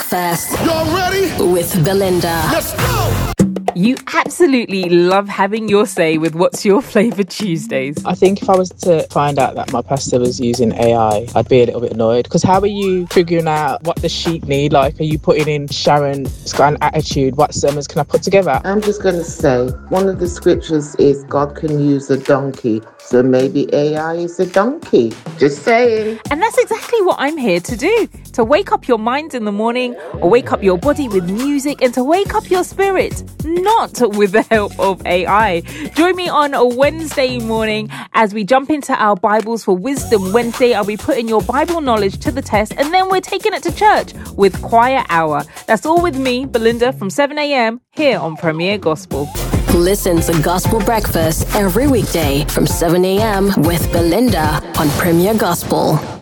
Breakfast. Y'all ready? With Belinda. Let's go! You absolutely love having your say with What's Your Flavour Tuesdays. I think if I was to find out that my pastor was using AI, I'd be a little bit annoyed. Because how are you figuring out what the sheep need? Like, are you putting in Sharon's got an attitude? What sermons can I put together? I'm just going to say, one of the scriptures is God can use a donkey. So maybe AI is a donkey. Just saying. And that's exactly what I'm here to do. To wake up your mind in the morning, or wake up your body with music, and to wake up your spirit, not with the help of AI. Join me on a Wednesday morning as we jump into our Bibles for Wisdom Wednesday. I'll be putting your Bible knowledge to the test, and then we're taking it to church with Choir Hour. That's all with me, Belinda, from 7 a.m. here on Premier Gospel. Listen to Gospel Breakfast every weekday from 7 a.m. with Belinda on Premier Gospel.